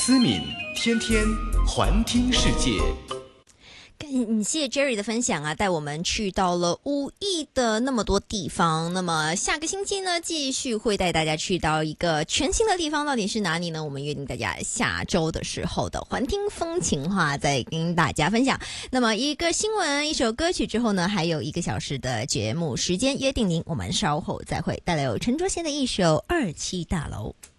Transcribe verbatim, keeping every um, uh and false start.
思敏天天环听世界。 感谢 Jerry 的分享啊，带我们去到了武义的那么多地方。那么下个星期呢，继续会带大家去到一个全新的地方，到底是哪里呢？我们约定大家下周的时候的环听风情话再跟大家分享。那么一个新闻，一首歌曲之后呢，还有一个小时的节目时间，约定您，我们稍后再会，带来有陈卓贤的一首《二期大楼》。